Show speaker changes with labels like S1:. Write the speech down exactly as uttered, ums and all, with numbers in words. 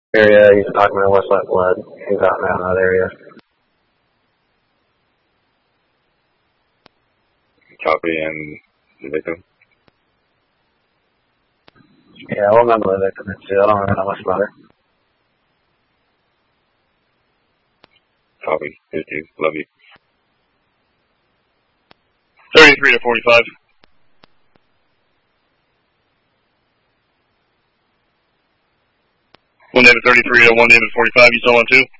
S1: area. He's talking about West Left Blood. He's out now in that area.
S2: Copy, and the victim?
S1: Yeah, I remember the victim too. I don't really know much about her.
S2: Copy. fifty. Love you.
S3: thirty-three to forty-five. One David thirty-three to one David forty-five. You still on two?